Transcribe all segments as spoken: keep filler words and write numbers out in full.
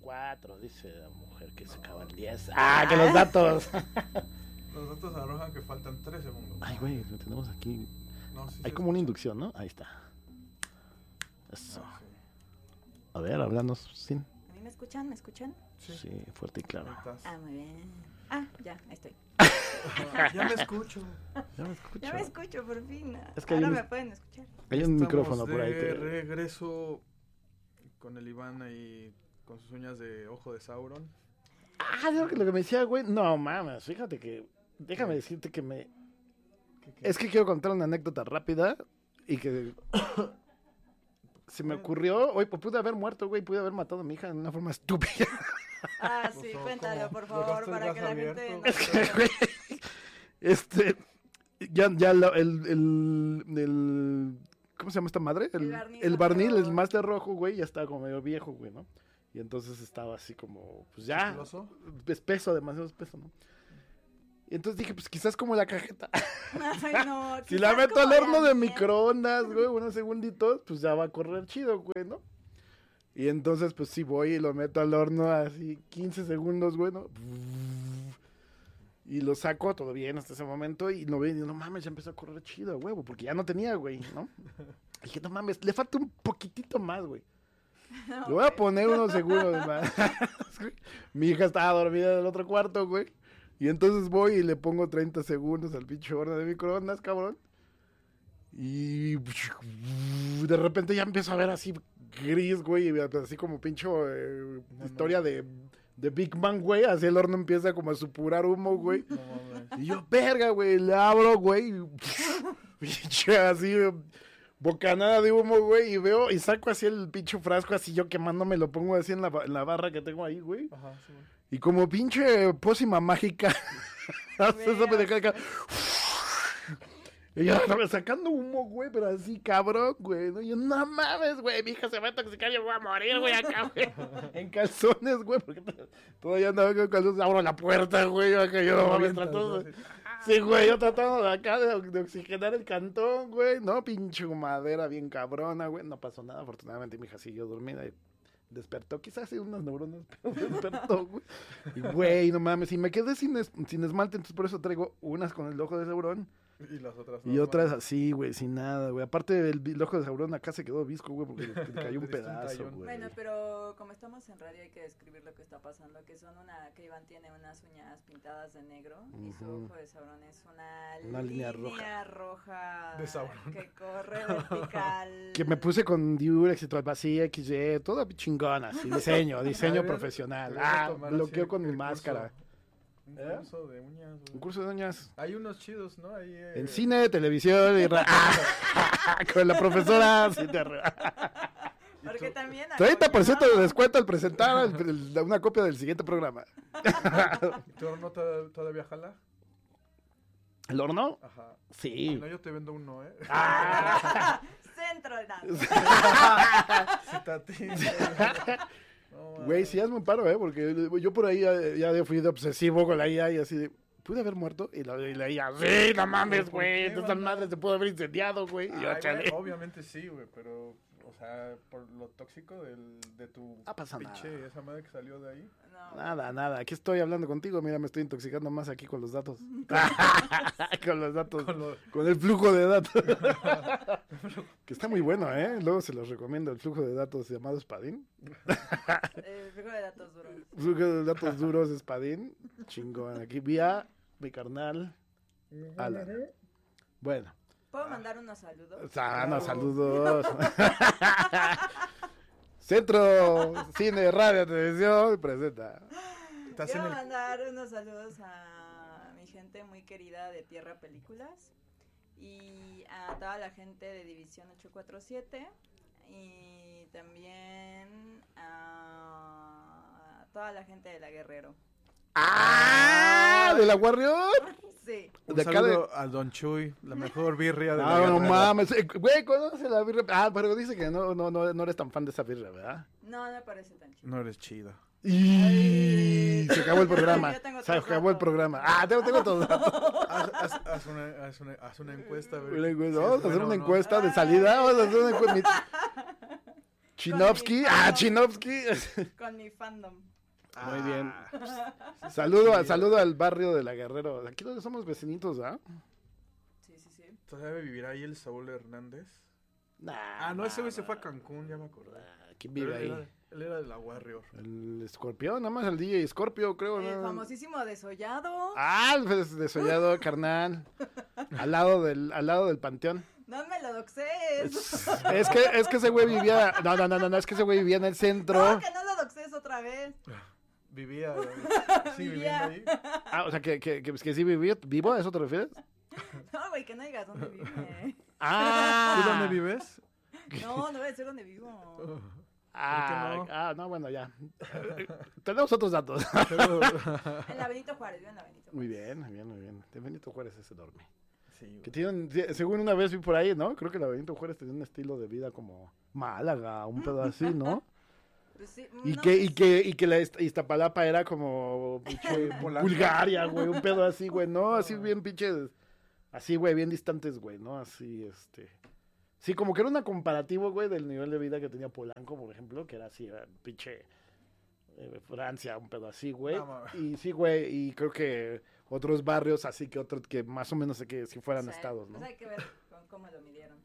cuatro, dice la mujer que se acaba el diez. ¡Ah, que los datos! Los datos arrojan que faltan tres segundos. Ay, güey, lo tenemos aquí. No, sí Hay se como una escucha. inducción, ¿no? Ahí está. Eso. Ah, sí. A ver, háblanos, sin. ¿A mí me escuchan? ¿Me escuchan? Sí. Sí, fuerte y claro. Ahí estás. Ah, muy bien. Ah, ya, ahí estoy. Ya me escucho. Ya me escucho. Ya me escucho, por fin. Es que Ahora hay un- me pueden escuchar. Hay un Estamos micrófono por ahí. de que- regreso con el Iván ahí con sus uñas de ojo de Sauron. Ah, lo que, lo que me decía, güey. No, mames, fíjate que. Déjame decirte que me. ¿Qué, qué? Es que quiero contar una anécdota rápida y que. Se me ocurrió. Hoy pude haber muerto, güey. Pude haber matado a mi hija de una forma estúpida. Ah, Pues, sí, ¿cómo? cuéntalo, por ¿Dejaste favor, el para que brazo la gente... abierto? no Es que, sepa. güey. Este. Ya, ya la- el, el, el. ¿Cómo se llama esta madre? El, El barniz el barnil, el rojo. máster rojo, güey, ya estaba como medio viejo, güey, ¿no? Y entonces estaba así como, pues ya, ¿Filoso? espeso, demasiado espeso, ¿no? Y entonces dije, pues quizás como la cajeta. Ay, no, Si la quizás meto al como horno la de mía. microondas, güey, unos segunditos, pues ya va a correr chido, güey, ¿no? Y entonces, pues sí voy y lo meto al horno así quince segundos, güey, ¿no? Y lo saco todo bien hasta ese momento y lo veo y digo, no mames, ya empezó a correr chido, huevo, porque ya no tenía, güey, ¿no? Y dije, no mames, le falta un poquitito más, güey. Le voy a Ok. poner unos segundos más. Mi hija estaba dormida en el otro cuarto, güey. Y entonces voy y le pongo treinta segundos al pinche horno de microondas, cabrón. Y de repente ya empiezo a ver así gris, güey, y así como pinche eh, No, historia no. de, de Big Bang, güey. Así el horno empieza como a supurar humo, güey. No mames. Y yo, verga, güey, le abro, güey. y Pinche así, bocanada de humo, güey. Y veo, y saco así el pinche frasco, así yo quemándome, lo pongo así en la, ba- en la barra que tengo ahí, güey. Ajá, sí, güey. Y como pinche pócima mágica, hace esa pendeja acá. Y yo sacando humo, güey, pero así cabrón, güey. ¿no? Y yo, no mames, güey, mi hija se va a intoxicar y yo voy a morir, güey, acá, güey. En calzones, güey, porque to- todavía andaba con calzones. Abro la puerta, güey, acá yo, no mames, Avientas, tratando ¿no? de... Así. Sí, güey, yo tratando de acá de, de oxigenar el cantón, güey. No, pinche madera bien cabrona, güey. No pasó nada, afortunadamente mi hija siguió dormida y despertó. Quizás sí unas neuronas, pero despertó, güey. Y, güey, no mames, y me quedé sin, es- sin esmalte, entonces por eso traigo unas con el ojo de Sauron Y las otras y no, otras mames. así, güey, sin nada, güey. Aparte, el, el ojo de Sauron acá se quedó visco, güey, porque le, le cayó un Le diste un pedazo, tallón. güey. Bueno, pero como estamos en radio hay que describir lo que está pasando, que son una, que Iván tiene unas uñas pintadas de negro y su Ujú. ojo de Sauron es una, Una línea roja De Sauron. que corre vertical. Que me puse con Durex y Trasvasí, X Y, toda chingona, así, diseño, diseño Deberías- profesional. deberías Ah, tomar bloqueo así con mi el curso. máscara. Un ¿Eh? curso de uñas. güey. Un curso de uñas. Hay unos chidos, ¿no? Ahí, eh, En cine, televisión y ra- ¡Ah! Con la profesora. sí, te re- Porque también treinta por ciento de apoyamos- descuento al presentar el- el- una copia del siguiente programa. ¿Tu horno to- todavía jala? ¿El horno? Ajá. Si Sí. no, yo te vendo uno, ¿eh? Ah. Centro de danza. Citatín. No, Güey, sí, hazme un paro, ¿eh? Porque yo por ahí ya, ya fui de obsesivo con la I A y así de... ¿Pude haber muerto? Y la, y la I A, sí, no mames, ¿Por güey. qué, Esta banda? madre se pudo haber incendiado, güey. Y yo, Ay, chale. güey, obviamente sí, güey, pero, o sea, por lo tóxico del, de tu No pasa pinche, nada. esa madre que salió de ahí. No. Nada, nada. Aquí estoy hablando contigo. Mira, me estoy intoxicando más aquí con los datos. con los datos. Con lo- Con el flujo de datos. que está muy bueno, ¿eh? Luego se los recomiendo el flujo de datos llamado Espadín. El flujo de datos duros. Flujo de datos duros Espadín. Chingón. Aquí vía mi carnal Alan. Bueno. ¿Puedo mandar unos saludos? Sana, saludos. Centro Cine, Radio, Televisión presenta. Estás en Quiero el... mandar unos saludos a mi gente muy querida de Tierra Películas y a toda la gente de División ochocientos cuarenta y siete y también a toda la gente de La Guerrero. ¡Ah! ¿De la Warrior? Sí. Un De acá de- saludo a Don Chuy, la mejor birria de la No, no Guerrero. mames. Eh, Güey, conoce la birria. Ah, pero dice que no, no, no, no eres tan fan de esa birria, ¿verdad? No, no me parece tan chido. No eres chida. Y se acabó el programa. Yo tengo Se otros acabó el datos. programa. Ah, tengo, tengo todos datos. Haz, haz- haz una, haz, una, haz una encuesta. a ver Una encuesta. si es Vamos a hacer bueno una o no. encuesta de salida. Vamos a hacer una encuesta. Chinovsky. mi Ah, fandom. Chinovsky. Con mi fandom. Muy bien. Ah, Saludo, sí. a- saludo al barrio de la Guerrero. Aquí donde somos vecinitos, ¿ah? Sí, sí, sí. ¿Todavía vivirá ahí el Saúl Hernández? Nah, Ah, no, ese güey se nah, fue a Cancún, ya me acordé. nah, ¿Quién Pero vive él ahí? Era, él era de la Warrior. El escorpión, nada más el D J Scorpio, creo. El ¿no? famosísimo desollado. Ah, el des- desollado, carnal. Al lado del, al lado del panteón. No me lo doxes. Es que, es que ese güey vivía. No, no, no, no, no, es que ese güey vivía en el centro. No, que no lo doxes otra vez. Vivía. Sí, Vivía. viviendo ahí. Ah, o sea, que, que, que, que sí vivía vivo, ¿a eso te refieres? No, güey, que no digas dónde vive. Ah, ¿Tú dónde vives? No, no voy a decir dónde vivo. Ah, ¿Por qué no? ah, no, bueno, ya. Tenemos otros datos. Pero- En la Benito Juárez, vivo en la Benito Juárez. Muy bien, muy bien, muy bien. De Benito Juárez ese dorme. Sí, güey. Que tienen, sí, según una vez vi por ahí, ¿no? Creo que la Benito Juárez tenía un estilo de vida como Málaga, un pedo así, ¿no? Pues sí, Y no, que, y pues, que, y que la Izta- Iztapalapa era como pinche Polanco. Bulgaria, güey, un pedo así, güey, ¿no? Así bien pinche, así, güey, bien distantes, güey, ¿no? Así, este... Sí, como que era un comparativo, güey, del nivel de vida que tenía Polanco, por ejemplo, que era así, era pinche eh, Francia, un pedo así, güey. No, mames. Y sí, güey, y creo que otros barrios así que otros que más o menos sé que si fueran o sea, estados, ¿no? Pues hay que ver con cómo lo midieron.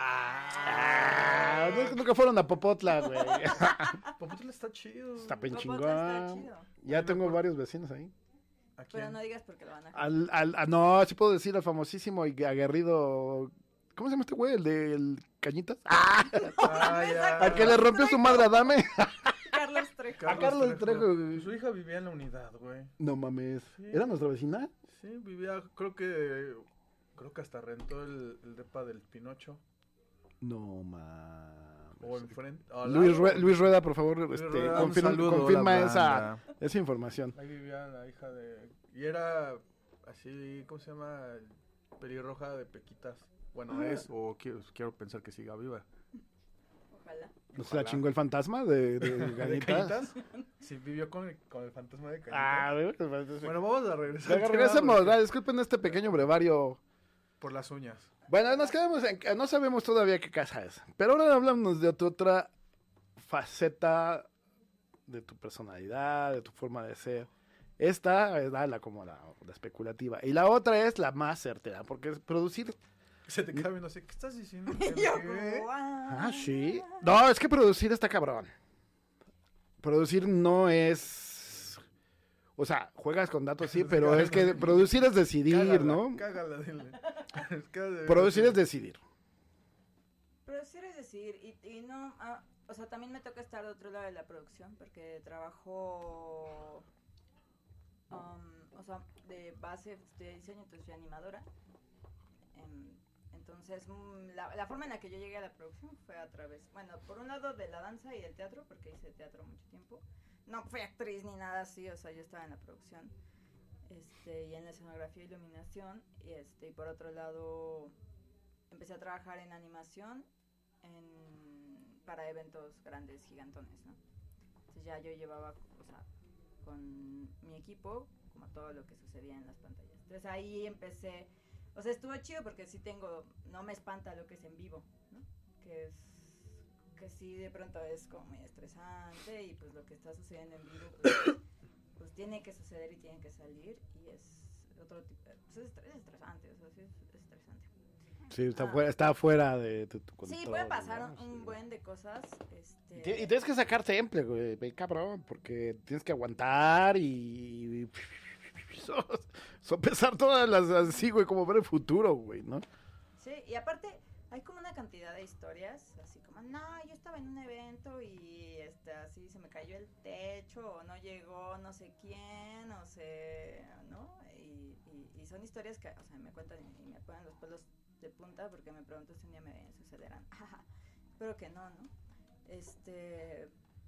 Ah, no- nunca fueron a Popotla, güey. Popotla está chido. Está bien Popotla está chingón. chido. Ya me tengo acuerdo. varios vecinos ahí. ¿A Pero quién? no digas porque lo van a... Al, al, ah, no, sí puedo decir al famosísimo y aguerrido. ¿Cómo se llama este güey? El del Cañitas. ¡Ah! Ah, ya. Al que le rompió su madre a Dame. Carlos Trejo. A Carlos Trejo, güey. Su hija vivía en la unidad, güey. No mames. Sí. ¿Era nuestra vecina? Sí, vivía, creo que. Creo que hasta rentó el, el depa del Pinocho. No mames. O enfrente. al Luis, lado. Rue- Luis Rueda, por favor, Luis este, Rueda, un confirma, saludo a la confirma esa, banda. esa información. Ahí vivía la hija de. Y era así, ¿cómo se llama? Pelirroja de Pequitas. Bueno, es, o quiero, quiero pensar que siga viva. Ojalá. ¿No se la Ojalá. chingó el fantasma de, de ¿De Cañitas? Cañitas? Sí, vivió con el, con el fantasma de Cañitas. Ah, güey, pues, Bueno, vamos a regresar. Venga, al tema regresemos, porque- ah, disculpen este pequeño brevario. Por las uñas. Bueno, nos quedamos en que no sabemos todavía qué casa es. Pero ahora hablamos de tu otra faceta de tu personalidad, de tu forma de ser. Esta es la, la como la, la especulativa. Y la otra es la más certera, porque es producir. Se te cabe, no sé, ¿qué estás diciendo? Y yo, ¿Qué? como, Ah, sí. No, es que producir está cabrón. Producir no es. O sea, juegas con datos, sí, pero es que producir es decidir, Cágala, ¿no? Cágala, dile. Es que de- Producir es decidir. Producir es decir, y, y no, ah, o sea, también me toca estar de otro lado de la producción porque trabajo, um, o sea, de base de diseño, entonces soy animadora. Em, entonces, mm, la, la forma en la que yo llegué a la producción fue a través, bueno, por un lado de la danza y del teatro, porque hice teatro mucho tiempo. No fui actriz ni nada así, o sea, yo estaba en la producción. Este, y en la escenografía y iluminación, y este, y por otro lado empecé a trabajar en animación en, para eventos grandes, gigantones, ¿no? Entonces ya yo llevaba, o sea, con mi equipo, como todo lo que sucedía en las pantallas. Entonces ahí empecé, o sea, estuvo chido porque sí tengo, no me espanta lo que es en vivo, ¿no? Que es, que sí de pronto es como muy estresante y pues lo que está sucediendo en vivo, pues, pues tiene que suceder y tiene que salir y es otro tipo, pues es, estres- es estresante, o sea, sí es, es estresante. Sí, está, Ah. fuera, está fuera de tu, tu control. Sí, puede pasar ¿no? un, un Sí. buen de cosas, este... Y ti- y tienes que sacar temple, güey, ve, cabrón, porque tienes que aguantar y... so- sopesar todas las así, güey, como ver el futuro, güey, ¿no? Sí, y aparte hay como una cantidad de historias, así como, no, yo estaba en un evento y este, así se me cayó el techo, o no llegó no sé quién, o se, ¿no? Y, y, y son historias que, o sea, me cuentan y, y me ponen los pelos de punta porque me pregunto si un día me sucederán. Espero que no, ¿no? Este...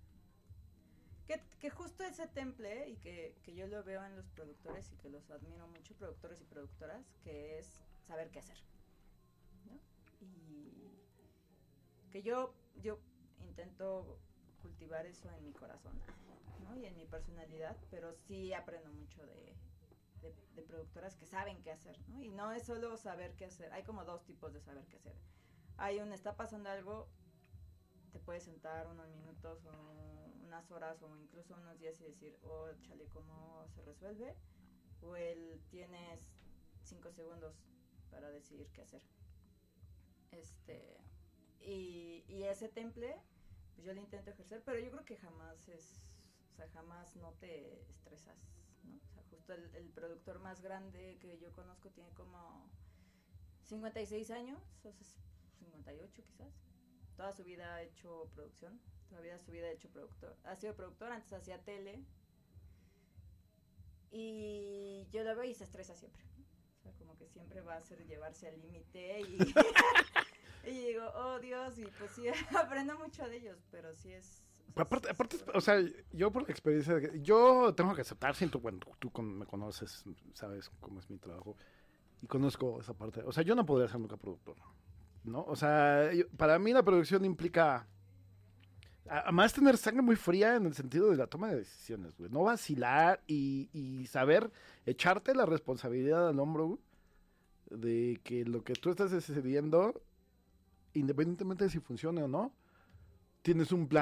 Que, que justo ese temple, y que, que yo lo veo en los productores y que los admiro mucho, productores y productoras, que es saber qué hacer, ¿no? Y que yo, yo intento cultivar eso en mi corazón, ¿no? Y en mi personalidad, pero sí aprendo mucho de, de, de productoras que saben qué hacer, ¿no? Y no es solo saber qué hacer, hay como dos tipos de saber qué hacer. Hay un, está pasando algo, te puedes sentar unos minutos o unas horas o incluso unos días y decir, oh, chale, ¿cómo se resuelve? O el tienes cinco segundos para decidir qué hacer. Este, y, y ese temple, pues yo lo intento ejercer, pero yo creo que jamás es, o sea, jamás no te estresas, ¿no? O sea, justo el, el productor más grande que yo conozco tiene como cincuenta y seis años, o sea, cincuenta y ocho quizás. Toda su vida ha hecho producción, toda su vida ha hecho productor, ha sido productor, antes hacía tele. Y yo lo veo y se estresa siempre. O sea, como que siempre va a ser llevarse al límite y, y digo, oh Dios, y pues sí, aprendo mucho de ellos, pero sí es... O sea, Aparte, sí, aparte, sí, o sea, yo por la experiencia, de que- yo tengo que aceptar, siento, bueno, tú con- me conoces, sabes cómo es mi trabajo, y conozco esa parte. O sea, yo no podría ser nunca productor, ¿no? O sea, yo- para mí la producción implica, a- además, tener sangre muy fría en el sentido de la toma de decisiones, güey. No vacilar y, y saber echarte la responsabilidad al hombro, güey, de que lo que tú estás decidiendo, independientemente de si funcione o no, tienes un plan